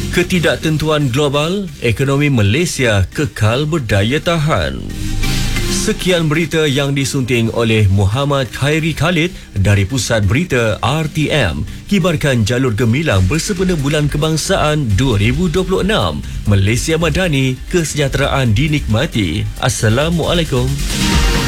Ketidaktentuan global, ekonomi Malaysia kekal berdaya tahan. Sekian berita yang disunting oleh Muhammad Khairi Khalid dari Pusat Berita RTM. Kibarkan jalur gemilang bersempena Bulan Kebangsaan 2026. Malaysia Madani, kesejahteraan dinikmati. Assalamualaikum.